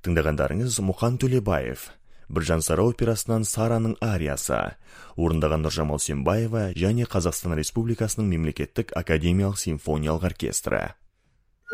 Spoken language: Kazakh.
Тыңдағандарыңыз Мұқан Төлебаев, Біржан Сара операсынан Сараның ариясы, орындаған Нұржамал Сембаева және Қазақстан Республикасының мемлекеттік академиялық симфониялық оркестрі.